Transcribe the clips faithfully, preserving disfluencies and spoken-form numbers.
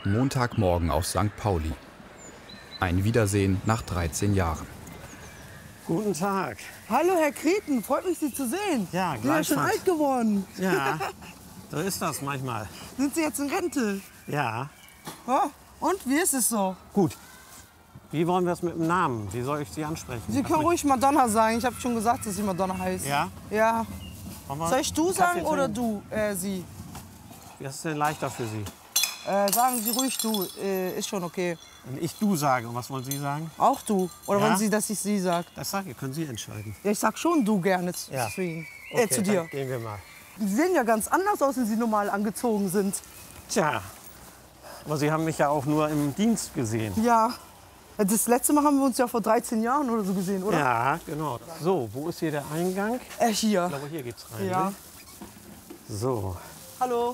Montagmorgen auf Sankt Pauli. Ein Wiedersehen nach dreizehn Jahren. Guten Tag. Hallo, Herr Krieten, freut mich, Sie zu sehen. Ja, Sie sind ja schon alt geworden. Ja, so ist das manchmal. Sind Sie jetzt in Rente? Ja. Ja? Und, wie ist es so? Gut. Wie wollen wir es mit dem Namen? Wie soll ich Sie ansprechen? Sie können ruhig Madonna sagen. Ich habe schon gesagt, dass sie Madonna heißt. Ja? Ja. Soll ich du sagen Kaffee oder trinken? du, äh, sie? Was ist denn leichter für Sie? Äh, sagen Sie ruhig du, äh, ist schon okay. Wenn ich du sage, und was wollen Sie sagen? Auch du. Oder Ja? wollen Sie, dass ich sie sag? Das sage ich, können Sie entscheiden. Ja, ich sag schon du gerne zu, Ja. zu Ihnen. Okay, äh, zu dir. dann gehen wir mal. Sie sehen ja ganz anders aus, wenn Sie normal angezogen sind. Tja, aber Sie haben mich ja auch nur im Dienst gesehen. Ja. Das letzte Mal haben wir uns ja vor dreizehn Jahren oder so gesehen, oder? Ja, genau. So, wo ist hier der Eingang? Äh, hier. Ich glaube, hier geht's rein. Ja. Ne? So. Hallo.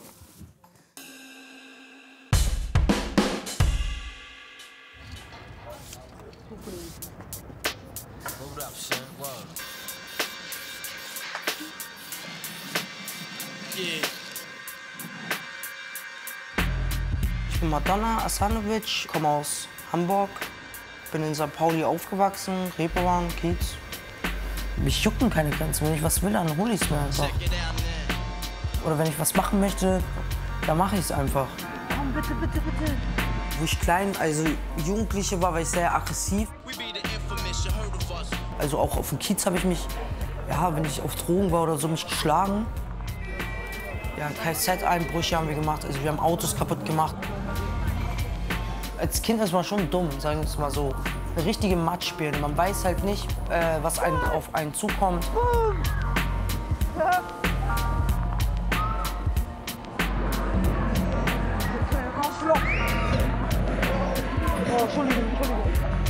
Ich bin Madonna Asanovic, komme aus Hamburg, bin in Sankt Pauli aufgewachsen, Reeperbahn, Kiez. Mich jucken keine Grenzen. Wenn ich was will, dann hole ich es mir einfach. Oder wenn ich was machen möchte, dann mache ich es einfach. Komm, bitte, bitte, bitte. Wo ich klein, also Jugendliche war, war ich sehr aggressiv. Also auch auf dem Kiez habe ich mich, ja, wenn ich auf Drogen war oder so, mich geschlagen. Ja, K Z-Einbrüche haben wir gemacht, also wir haben Autos kaputt gemacht. Als Kind ist man schon dumm, sagen wir es mal so. Eine richtige Matsch spielen. Man weiß halt nicht, äh, was einem auf einen zukommt. Oh, Entschuldigung, Entschuldigung.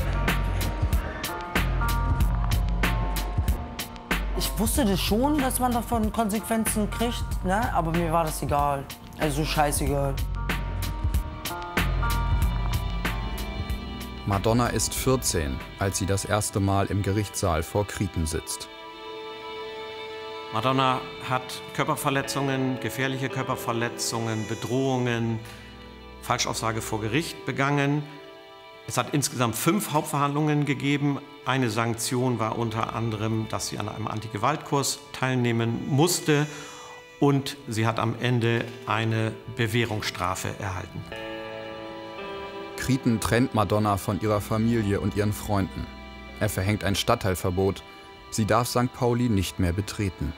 Ich wusste das schon, dass man davon Konsequenzen kriegt, ne? Aber mir war das egal. Also scheißegal. Madonna ist vierzehn, als sie das erste Mal im Gerichtssaal vor Krieten sitzt. Madonna hat Körperverletzungen, gefährliche Körperverletzungen, Bedrohungen, Falschaussage vor Gericht begangen. Es hat insgesamt fünf Hauptverhandlungen gegeben. Eine Sanktion war unter anderem, dass sie an einem Antigewaltkurs teilnehmen musste. Und sie hat am Ende eine Bewährungsstrafe erhalten. Krieten trennt Madonna von ihrer Familie und ihren Freunden. Er verhängt ein Stadtteilverbot. Sie darf Sankt Pauli nicht mehr betreten.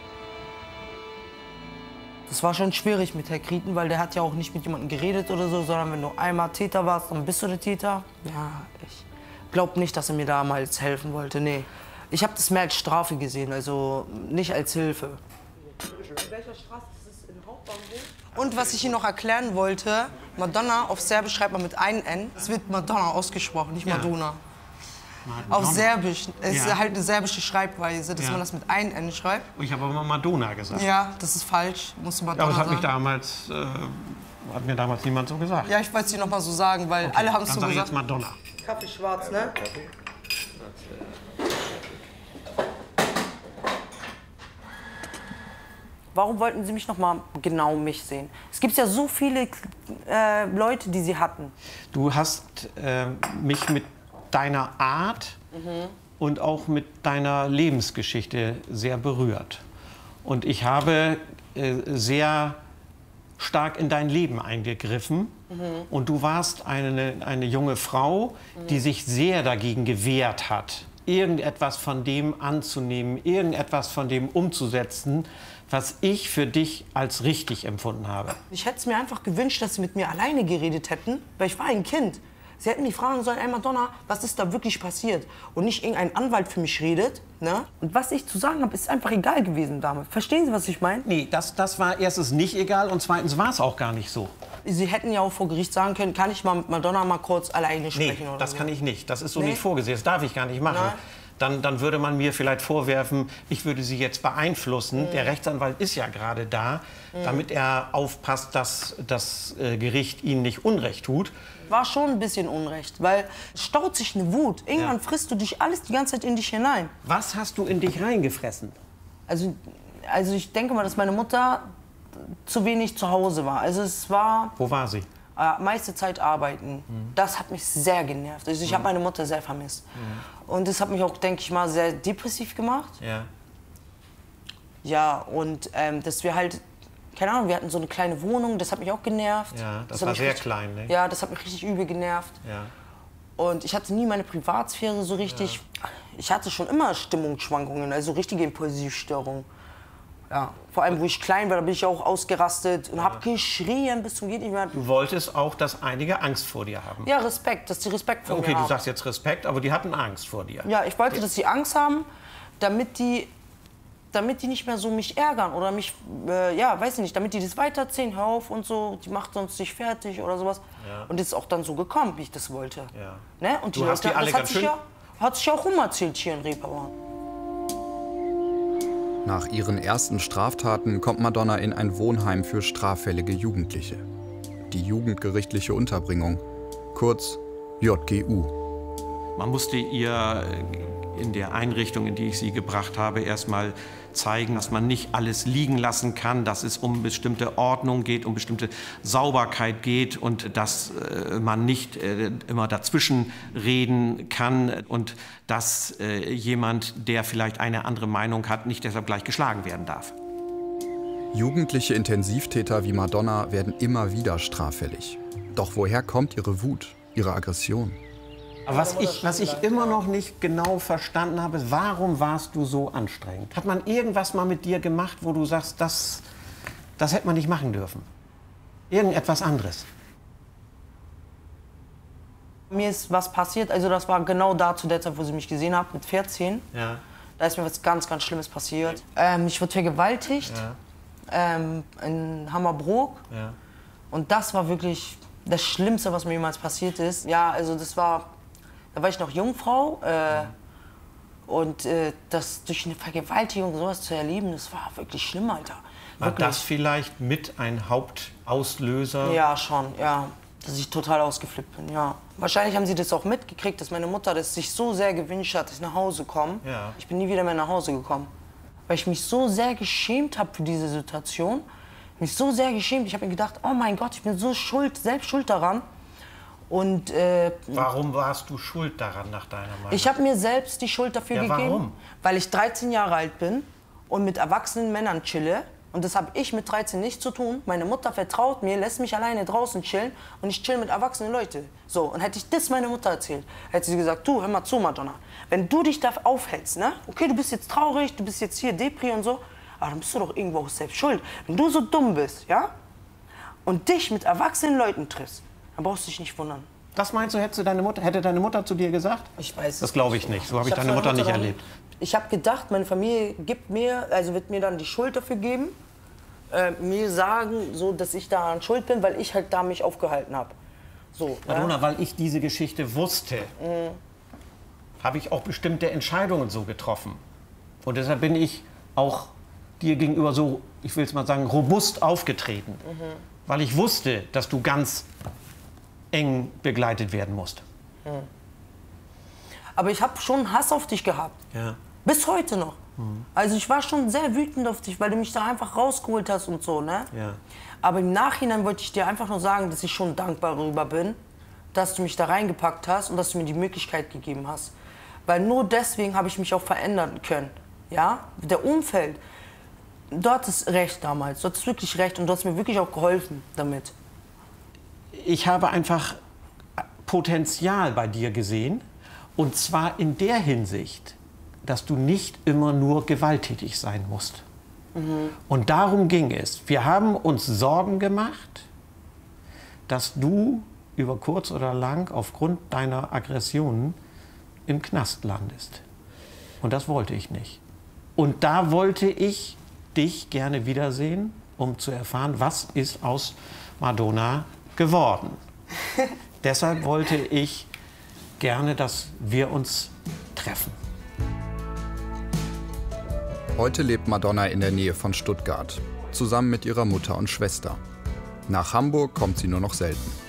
Das war schon schwierig mit Herrn Krieten, weil der hat ja auch nicht mit jemandem geredet oder so, sondern wenn du einmal Täter warst, dann bist du der Täter. Ja, ich glaube nicht, dass er mir damals helfen wollte, nee. Ich habe das mehr als Strafe gesehen, also nicht als Hilfe. In welcher Straße ist es? In Hauptbahnhof? Und was ich Ihnen noch erklären wollte, Madonna auf Serbisch schreibt man mit einem N. Es wird Madonna ausgesprochen, nicht Ja. Madonna. Madonna. Auf Serbisch. Es Ja. ist halt eine serbische Schreibweise, dass Ja. man das mit einem N schreibt. Ich habe aber mal Madonna gesagt. Ja, das ist falsch. Musst du Ja, Madonna aber das hat, mich sagen. damals, äh, hat mir damals niemand so gesagt. Ja, ich wollte es dir noch mal so sagen, weil alle haben es Dann so sage ich gesagt. jetzt Madonna. Kaffee schwarz, ne? Warum wollten Sie mich noch mal genau mich sehen? Es gibt ja so viele äh, Leute, die Sie hatten. Du hast äh, mich mit deiner Art und auch mit deiner Lebensgeschichte sehr berührt. Und ich habe äh, sehr stark in dein Leben eingegriffen. Und du warst eine, eine junge Frau, die sich sehr dagegen gewehrt hat, irgendetwas von dem anzunehmen, irgendetwas von dem umzusetzen, was ich für dich als richtig empfunden habe. Ich hätte es mir einfach gewünscht, dass Sie mit mir alleine geredet hätten, weil ich war ein Kind. Sie hätten mich fragen sollen, ey Madonna, was ist da wirklich passiert? Und nicht irgendein Anwalt für mich redet. Ne? Und was ich zu sagen habe, ist einfach egal gewesen damals. Verstehen Sie, was ich meine? Nee, das, das war erstens nicht egal und zweitens war es auch gar nicht so. Sie hätten ja auch vor Gericht sagen können, kann ich mal mit Madonna mal kurz alleine sprechen Nee, oder das so. kann ich nicht. Das ist so Nee? nicht vorgesehen. Das darf ich gar nicht machen. Nein. Dann, dann würde man mir vielleicht vorwerfen, ich würde sie jetzt beeinflussen. Mhm. Der Rechtsanwalt ist ja gerade da, Mhm. damit er aufpasst, dass das äh, Gericht ihnen nicht Unrecht tut. War schon ein bisschen Unrecht, weil es staut sich eine Wut. Irgendwann Ja. frisst du dich alles die ganze Zeit in dich hinein. Was hast du in dich reingefressen? Also, also ich denke mal, dass meine Mutter zu wenig zu Hause war. Also es war Wo war sie? Äh, meiste Zeit arbeiten. Mhm. Das hat mich sehr genervt. Also ich mhm. habe meine Mutter sehr vermisst. Mhm. Und das hat mich auch, denke ich mal, sehr depressiv gemacht. Ja. Ja, und ähm, dass wir halt, keine Ahnung, wir hatten so eine kleine Wohnung, das hat mich auch genervt. Ja, das, das war sehr richtig, klein, ne? Ja, das hat mich richtig übel genervt. Ja. Und ich hatte nie meine Privatsphäre so richtig. Ja. Ich hatte schon immer Stimmungsschwankungen, also richtige Impulsivstörungen. Ja, vor allem, wo ich klein war, da bin ich auch ausgerastet und ja. habe geschrien bis zum geht nicht mehr. Du wolltest auch, dass einige Angst vor dir haben. Ja, Respekt, dass die Respekt vor okay, mir haben. Okay, du sagst jetzt Respekt, aber die hatten Angst vor dir. Ja, ich wollte, ja. dass sie Angst haben, damit die, damit die nicht mehr so mich ärgern oder mich, äh, ja, weiß ich nicht, damit die das weiterziehen, hör auf und so, die macht sonst nicht fertig oder sowas. Ja. Und das ist auch dann so gekommen, wie ich das wollte. Ja. Ne? Und die du Leute, hast die alle das ganz hat sich, ja, hat sich ja auch rumerzählt hier in Reeperbahn. Nach ihren ersten Straftaten kommt Madonna in ein Wohnheim für straffällige Jugendliche. Die jugendgerichtliche Unterbringung, kurz J G U. Man musste ihr in der Einrichtung, in die ich sie gebracht habe, erstmal zeigen, dass man nicht alles liegen lassen kann, dass es um bestimmte Ordnung geht, um bestimmte Sauberkeit geht und dass äh, man nicht äh, immer dazwischen reden kann und dass äh, jemand, der vielleicht eine andere Meinung hat, nicht deshalb gleich geschlagen werden darf. Jugendliche Intensivtäter wie Madonna werden immer wieder straffällig. Doch woher kommt ihre Wut, ihre Aggression? Aber was ich, was ich immer noch nicht genau verstanden habe, warum warst du so anstrengend? Hat man irgendwas mal mit dir gemacht, wo du sagst, das, das hätte man nicht machen dürfen? Irgendetwas anderes? Mir ist was passiert, also das war genau da zu der Zeit, wo sie mich gesehen hat, mit vierzehn. Ja. Da ist mir was ganz, ganz Schlimmes passiert. Ähm, ich wurde vergewaltigt ja. ähm, in Hammerbrook. Ja. Und das war wirklich das Schlimmste, was mir jemals passiert ist. Ja, also das war... Da war ich noch Jungfrau äh, und äh, das durch eine Vergewaltigung sowas zu erleben, das war wirklich schlimm, Alter. War das vielleicht mit ein Hauptauslöser? Ja, schon, ja. Dass ich total ausgeflippt bin, ja. Wahrscheinlich haben sie das auch mitgekriegt, dass meine Mutter das sich so sehr gewünscht hat, dass ich nach Hause komme. Ja. Ich bin nie wieder mehr nach Hause gekommen. Weil ich mich so sehr geschämt habe für diese Situation. Mich so sehr geschämt. Ich habe mir gedacht, oh mein Gott, ich bin so schuld, selbst schuld daran. Und, äh, warum warst du schuld daran, nach deiner Meinung? Ich habe mir selbst die Schuld dafür ja, gegeben. Warum? Weil ich dreizehn Jahre alt bin und mit erwachsenen Männern chille. Und das habe ich mit dreizehn nichts zu tun. Meine Mutter vertraut mir, lässt mich alleine draußen chillen und ich chill mit erwachsenen Leuten. So, und hätte ich das meiner Mutter erzählt, hätte sie gesagt, du, hör mal zu, Madonna. Wenn du dich da aufhältst, ne? Okay, du bist jetzt traurig, du bist jetzt hier Depri und so, aber dann bist du doch irgendwo auch selbst schuld. Wenn du so dumm bist, ja? Und dich mit erwachsenen Leuten triffst, dann brauchst du dich nicht wundern. Das meinst du, hätte deine Mutter, hätte deine Mutter zu dir gesagt? Ich weiß es Das glaube ich nicht. So habe ich, ich deine Mutter nicht erlebt. Ich habe gedacht, meine Familie gibt mir, also wird mir dann die Schuld dafür geben, äh, mir sagen, so, dass ich daran schuld bin, weil ich halt da mich aufgehalten habe. So, Madonna, ja? weil ich diese Geschichte wusste, Mhm. habe ich auch bestimmte Entscheidungen so getroffen. Und deshalb bin ich auch dir gegenüber so, ich will es mal sagen, robust aufgetreten. Mhm. Weil ich wusste, dass du ganz eng begleitet werden musst. Mhm. Aber ich habe schon Hass auf dich gehabt. Ja. Bis heute noch. Mhm. Also ich war schon sehr wütend auf dich, weil du mich da einfach rausgeholt hast und so, ne? Ja. Aber im Nachhinein wollte ich dir einfach nur sagen, dass ich schon dankbar darüber bin, dass du mich da reingepackt hast und dass du mir die Möglichkeit gegeben hast. Weil nur deswegen habe ich mich auch verändern können. Ja? Der Umfeld, du hattest recht damals, du hattest wirklich recht und du hast mir wirklich auch geholfen damit. Ich habe einfach Potenzial bei dir gesehen. Und zwar in der Hinsicht, dass du nicht immer nur gewalttätig sein musst. Mhm. Und darum ging es. Wir haben uns Sorgen gemacht, dass du über kurz oder lang aufgrund deiner Aggressionen im Knast landest. Und das wollte ich nicht. Und da wollte ich dich gerne wiedersehen, um zu erfahren, was ist aus Madonna geworden. Deshalb wollte ich gerne, dass wir uns treffen. Heute lebt Madonna in der Nähe von Stuttgart, zusammen mit ihrer Mutter und Schwester. Nach Hamburg kommt sie nur noch selten.